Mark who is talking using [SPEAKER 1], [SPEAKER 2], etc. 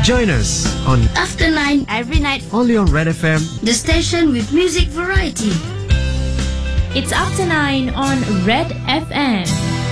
[SPEAKER 1] Join us on
[SPEAKER 2] After 9
[SPEAKER 3] every night.
[SPEAKER 1] only on Red FM.
[SPEAKER 2] the station with music variety.
[SPEAKER 4] It's After 9 on Red FM.